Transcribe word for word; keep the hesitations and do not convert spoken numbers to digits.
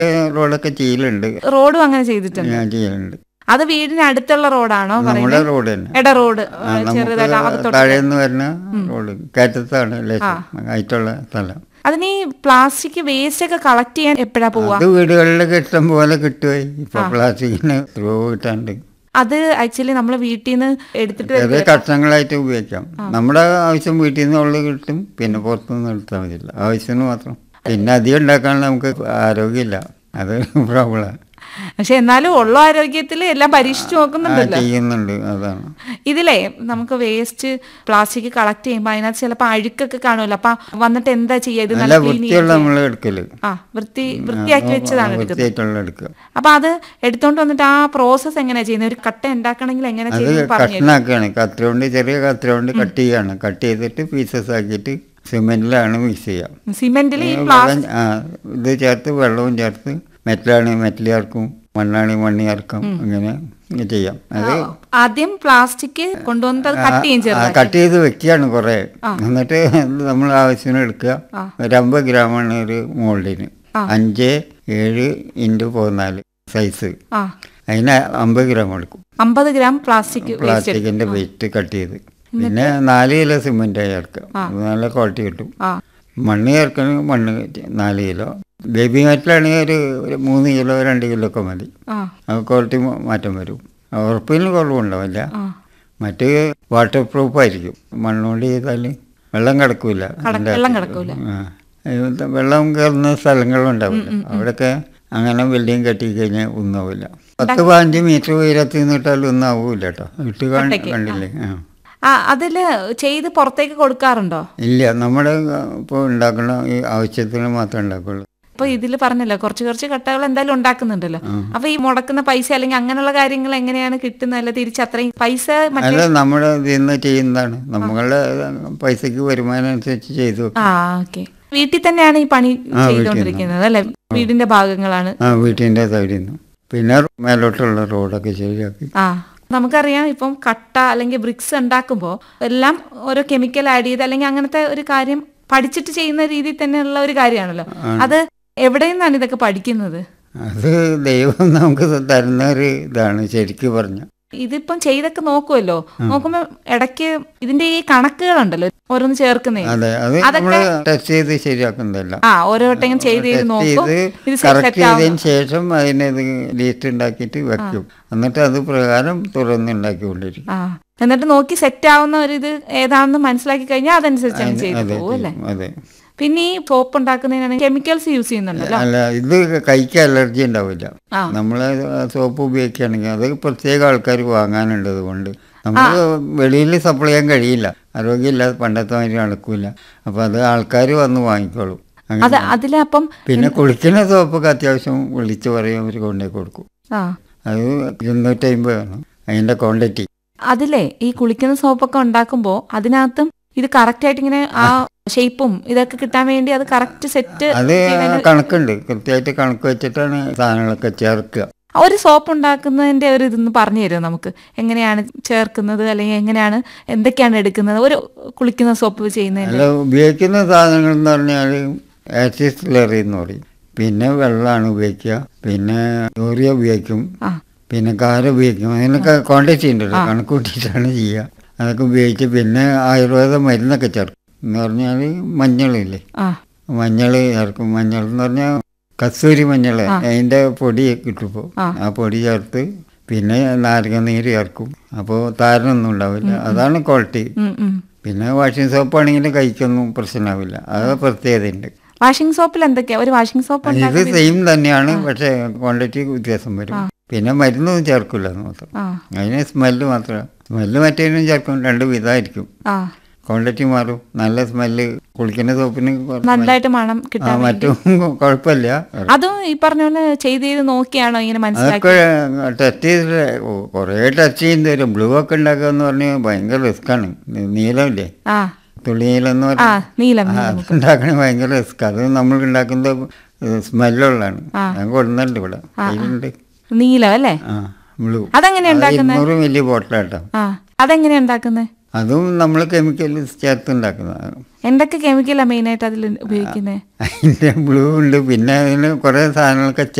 റോഡൊക്കെ ചെയ്യലുണ്ട്. റോഡും അങ്ങനെ ചെയ്തിട്ടുണ്ട്. ഞാൻ ചെയ്യലുണ്ട്. അത് വീടിന് അടുത്തുള്ള റോഡാണോ നമ്മുടെ റോഡ് തന്നെ. എട റോഡ് ചെറുതായിട്ട് താഴേന്ന് വരുന്ന റോഡ് കയറ്റത്താണ് ആയിട്ടുള്ള സ്ഥലം. അതിന് ഈ പ്ലാസ്റ്റിക് വേസ്റ്റ് ഒക്കെ കളക്ട് ചെയ്യാൻ എപ്പോഴാ പോവാ? അത് വീടുകളിലൊക്കെ ഇഷ്ടം പോലെ കിട്ടുമായി. ഇപ്പൊ പ്ലാസ്റ്റിക്കിന് ത്രൂ കിട്ടാണ്ട്. അത് ആക്ച്വലി നമ്മള് വീട്ടിൽ നിന്ന് എടുത്തിട്ട് ചെറിയ കഷ്ണങ്ങളായിട്ട് ഉപയോഗിക്കാം. നമ്മുടെ ആവശ്യം വീട്ടിൽ നിന്ന് ഉള്ളത് കിട്ടും. പിന്നെ പുറത്തുനിന്ന് എടുത്താൽ മതിയില്ല, ആവശ്യത്തിന് മാത്രം. പിന്നെ അധികം ഉണ്ടാക്കാൻ നമുക്ക് ആരോഗ്യമില്ല, അത് പ്രോബ്ലം. പക്ഷെ എന്നാലും ഉള്ള ആരോഗ്യത്തിൽ എല്ലാം പരീക്ഷിച്ചു നോക്കുന്നുണ്ടല്ലോ. ചെയ്യുന്നുണ്ട്. അതാണ് ഇതിലേ നമുക്ക് വേസ്റ്റ് പ്ലാസ്റ്റിക് കളക്ട് ചെയ്യുമ്പോൾ അതിനകത്ത് ചിലപ്പോൾ അഴുക്കൊക്കെ കാണുമല്ലോ. അപ്പൊ വന്നിട്ട് എന്താ ചെയ്യാ? ഇത് നല്ല എടുക്കല് ആ വൃത്തി വൃത്തിയാക്കി വെച്ചതാണ് എടുക്കുക. അപ്പൊ അത് എടുത്തോണ്ട് വന്നിട്ട് ആ പ്രോസസ് എങ്ങനെയാ ചെയ്യുന്നത്? ഒരു കട്ട ഉണ്ടാക്കണമെങ്കിൽ എങ്ങനെ കഷ്ണാക്കാണ്. കത്തി കൊണ്ട് ചെറിയ കത്തി കൊണ്ട് കട്ട് ചെയ്യാണ്. കട്ട് ചെയ്തിട്ട് പീസസ് ആക്കിയിട്ട് സിമെന്റിലാണ് മിക്സ് ചെയ്യാം. സിമെന്റിൽ ഇത് ചേർത്ത് വെള്ളവും ചേർത്ത് മെറ്റലാണ് മെറ്റൽ ചേർക്കും, മണ്ണാണ് മണ്ണ് ചേർക്കും. അങ്ങനെ ചെയ്യാം. അത് ആദ്യം പ്ലാസ്റ്റിക് കൊണ്ടുവന്നിട്ട് കട്ട് ചെയ്യും. കട്ട് ചെയ്ത് വെക്കുകയാണ് കുറെ. എന്നിട്ട് നമ്മൾ ആവശ്യത്തിന് എടുക്കുക. ഒരു അമ്പത് ഗ്രാമാണ് ഒരു മോൾഡിന്. അഞ്ച് ഏഴ് ഇൻറ്റു പതിനാല് സൈസ്. അതിന് അമ്പത് ഗ്രാം എടുക്കും. അമ്പത് ഗ്രാം പ്ലാസ്റ്റിക് പ്ലാസ്റ്റിക്കിന്റെ വെയിറ്റ് കട്ട് ചെയ്ത് പിന്നെ നാല് കിലോ സിമെന്റ് ചേർക്കുക. നല്ല ക്വാളിറ്റി കിട്ടും. മണ്ണ് ചേർക്കണമെങ്കിൽ മണ്ണ് നാല് കിലോ. ബേബി മെറ്റലാണെങ്കിൽ ഒരു മൂന്ന് കിലോ രണ്ട് കിലോ ഒക്കെ മതി. ക്വാളിറ്റി മാറ്റം വരും. ഉറപ്പിന് കുറവുണ്ടാവില്ല. മറ്റ് വാട്ടർ പ്രൂഫ് ആയിരിക്കും. മണ്ണുകൊണ്ട് ചെയ്താൽ വെള്ളം കിടക്കൂല. വെള്ളം കയറുന്ന സ്ഥലങ്ങളുണ്ടാവില്ല. അവിടെയൊക്കെ അങ്ങനെ ബിൽഡിങ് കെട്ടി കഴിഞ്ഞാൽ ഒന്നാവില്ല. പത്ത് പതിനഞ്ച് മീറ്റർ ഉയരത്തിൽ നിന്നിട്ടാലും ഒന്നും ആവൂല കേട്ടോ. ഇട്ട് കണ്ടില്ലേ? ആ അതില് ചെയ്ത് പുറത്തേക്ക് കൊടുക്കാറുണ്ടോ? ഇല്ല, നമ്മുടെ ഇപ്പോൾ ഉണ്ടാക്കണ ഈ ആവശ്യത്തിന് മാത്രമേ ഉണ്ടാക്കുള്ളൂ. ഇപ്പൊ ഇതിൽ പറഞ്ഞല്ലോ കുറച്ച് കുറച്ച് കട്ടകൾ എന്തായാലും ഉണ്ടാക്കുന്നുണ്ടല്ലോ. അപ്പൊ ഈ മുടക്കുന്ന പൈസ അല്ലെങ്കിൽ അങ്ങനെയുള്ള കാര്യങ്ങൾ എങ്ങനെയാണ് കിട്ടുന്നതല്ല തിരിച്ച് അത്രയും പൈസ? അല്ല, നമ്മുടെ ഇതിന്ന് ചെയ്യുന്നതാണ്. നമ്മളുടെ പൈസക്ക് വരുമാനം അനുസരിച്ച് ചെയ്തു. ആ ഓക്കെ. വീട്ടിൽ തന്നെയാണ് ഈ പണി ചെയ്തുകൊണ്ടിരിക്കുന്നത് അല്ലെ? വീടിന്റെ ഭാഗങ്ങളാണ്. ആ വീട്ടിന്റെ സൈഡിൽ നിന്ന്. പിന്നെ മേലോട്ടുള്ള റോഡൊക്കെ ശരിയാക്കി. ആ നമുക്കറിയാം ഇപ്പം കട്ട അല്ലെങ്കിൽ ബ്രിക്സ് ഉണ്ടാക്കുമ്പോൾ എല്ലാം ഓരോ കെമിക്കൽ ആഡ് ചെയ്ത് അല്ലെങ്കിൽ അങ്ങനത്തെ ഒരു കാര്യം പഠിച്ചിട്ട് ചെയ്യുന്ന രീതിയിൽ തന്നെയുള്ള ഒരു കാര്യമാണല്ലോ. അത് എവിടെ നിന്നാണ് ഇതൊക്കെ പഠിക്കുന്നത്? അത് ദൈവം നമുക്ക് തരുന്ന ഒരു ഇതാണ് ശരിക്കും പറഞ്ഞ. ഇതിപ്പം ചെയ്തൊക്കെ നോക്കുമല്ലോ. നോക്കുമ്പോ ഇടയ്ക്ക് ഇതിന്റെ ഈ കണക്കുകളുണ്ടല്ലോ ഓരോന്ന് ചേർക്കുന്നേ. അതൊക്കെ ടെസ്റ്റ് ചെയ്ത് ശരിയാക്കുന്നതല്ല. ആ ഓരോ വട്ടം ചെയ്ത് ചെയ്ത് നോക്കും. ശേഷം അതിനത് ലീസ്റ്റ് ഉണ്ടാക്കിയിട്ട് വെക്കും. എന്നിട്ട് അത് പ്രകാരം തുറന്നുണ്ടാക്കിക്കൊണ്ടിരിക്കും. എന്നിട്ട് നോക്കി സെറ്റ് ആവുന്ന ഒരു ഇത് ഏതാണെന്ന് മനസ്സിലാക്കി കഴിഞ്ഞാൽ അതനുസരിച്ച് ചെയ്ത് പോകും അല്ലേ? അതെ. പിന്നെ ഈ സോപ്പ് ഉണ്ടാക്കുന്നതിനാണെങ്കിൽ കെമിക്കൽസ് യൂസ് ചെയ്യുന്നുണ്ടല്ലോ. അല്ല, ഇത് കൈക്ക് അലർജി ഉണ്ടാവില്ല. നമ്മള് സോപ്പ് ഉപയോഗിക്കുകയാണെങ്കിൽ അത് പ്രത്യേക ആൾക്കാർ വാങ്ങാനുള്ളത് കൊണ്ട് നമുക്ക് വെളിയിൽ സപ്ലൈ ചെയ്യാൻ കഴിയില്ല. ആരോഗ്യമില്ലാതെ പണ്ടത്തെ മാതിരി നടക്കൂല. അപ്പൊ അത് ആൾക്കാർ വന്ന് വാങ്ങിക്കോളും. അതിലപ്പം പിന്നെ കുളിക്കുന്ന സോപ്പൊക്കെ അത്യാവശ്യം വിളിച്ചു പറയും, അവർ കൊണ്ടേ കൊടുക്കും. അത് ഇരുന്നൂറ്റി അമ്പതാണ് അതിന്റെ ക്വാണ്ടിറ്റി. അതിലെ ഈ കുളിക്കുന്ന സോപ്പൊക്കെ ഉണ്ടാക്കുമ്പോൾ അതിനകത്തും ഇത് കറക്റ്റ് ആയിട്ട് ഇങ്ങനെ ആ ഷേപ്പും ഇതൊക്കെ കിട്ടാൻ വേണ്ടി അത് കറക്റ്റ് സെറ്റ് അത് കണക്കുണ്ട്. കൃത്യമായിട്ട് കണക്ക് വെച്ചിട്ടാണ് സാധനങ്ങളൊക്കെ ചേർക്കുക. ഒരു സോപ്പ് ഉണ്ടാക്കുന്നതിന്റെ ഒരു ഇതൊന്ന് പറഞ്ഞു തരുമോ നമുക്ക്? എങ്ങനെയാണ് ചേർക്കുന്നത് അല്ലെങ്കിൽ എങ്ങനെയാണ് എന്തൊക്കെയാണ് എടുക്കുന്നത് ഒരു കുളിക്കുന്ന സോപ്പ് ചെയ്യുന്നതിന്? അല്ല, ഉപയോഗിക്കുന്ന സാധനങ്ങൾ എന്ന് പറഞ്ഞാൽ ആസിഡ് സ്ലറി എന്ന് പറയും. പിന്നെ വെള്ളമാണ് ഉപയോഗിക്കുക. പിന്നെ യൂറിയ ഉപയോഗിക്കും. പിന്നെ കാരം ഉപയോഗിക്കും. അതിനൊക്കെ ക്വാണ്ടിറ്റി ഉണ്ടല്ലോ, കണക്ക് കൂട്ടിയിട്ടാണ് ചെയ്യുക. അതൊക്കെ ഉപയോഗിച്ച് പിന്നെ ആയുർവേദ മരുന്നൊക്കെ ചേർക്കും. എന്ന് പറഞ്ഞാൽ മഞ്ഞളില്ലേ, മഞ്ഞൾ ചേർക്കും. മഞ്ഞൾ എന്ന് പറഞ്ഞാൽ കസ്തൂരി മഞ്ഞൾ, അതിൻ്റെ പൊടി കിട്ടുമ്പോൾ ആ പൊടി ചേർത്ത് പിന്നെ നാരങ്ങ നീര് ചേർക്കും. അപ്പോൾ താരനൊന്നും ഉണ്ടാവില്ല. അതാണ് ക്വാളിറ്റി. പിന്നെ വാഷിംഗ് സോപ്പ് ആണെങ്കിൽ കൈക്കൊന്നും പ്രശ്നമാവില്ല. അത് പ്രത്യേകതയുണ്ട്. വാഷിംഗ് സോപ്പിൽ എന്തൊക്കെയാ? ഒരു വാഷിംഗ് സോപ്പ് ഇത് സെയിം തന്നെയാണ്, പക്ഷേ ക്വാണ്ടിറ്റി വ്യത്യാസം വരും. പിന്നെ മരുന്നൊന്നും ചേർക്കില്ല എന്ന് മാത്രം. അതിന് സ്മെല്ല് മാത്രമേ. സ്മെല്ല് മറ്റേതിനും ചേർക്കും. രണ്ട് വിധമായിരിക്കും. ക്വാണ്ടിറ്റി മാറും. നല്ല സ്മെല്ല് കുളിക്കുന്ന സോപ്പിന് നല്ലതായിട്ട് മണം കിട്ടാൻ മറ്റും കുഴപ്പമില്ല. അതും ഈ പറഞ്ഞ പോലെ ചെയ്ത് ചെയ്ത് നോക്കിയാണോ ഇങ്ങനെ മനസ്സിലാക്കി? അതൊക്കെ ടെസ്റ്റ് ചെയ്തിട്ട് കുറേ ടെസ്റ്റ് ചെയ്യുന്ന വരും. ബ്ലൂ ഒക്കെ ഉണ്ടാക്കുക എന്ന് പറഞ്ഞാൽ ഭയങ്കര റിസ്ക്കാണ്. നീലമില്ലേ, തുളിനീലെന്ന് പറഞ്ഞാൽ ഉണ്ടാക്കണേ ഭയങ്കര റിസ്ക്. അത് നമ്മൾ ഉണ്ടാക്കുന്നത് സ്മെല്ലുള്ളതാണ്. ഞാൻ കൊടുക്കുന്നുണ്ട് ഇവിടെ അതിലുണ്ട് നീലം അല്ലേ? ബ്ലൂ. അതെങ്ങനെയാ ഉണ്ടാക്കുന്നത്? ഇരുന്നൂറ് മില്ലി ബോട്ടിലാട്ടോ. അതെങ്ങനെയാ ഉണ്ടാക്കുന്നത്? അതും നമ്മൾ കെമിക്കൽ ചേർത്തുണ്ടാക്കുന്നതാണ്. എന്തൊക്കെ കെമിക്കലാണ് മെയിനായിട്ട് അതിൽ ഉപയോഗിക്കുന്നത്? അതിൻ്റെ ബ്ലൂ ഉണ്ട്, പിന്നെ അതിന് കുറേ സാധനങ്ങളൊക്കെ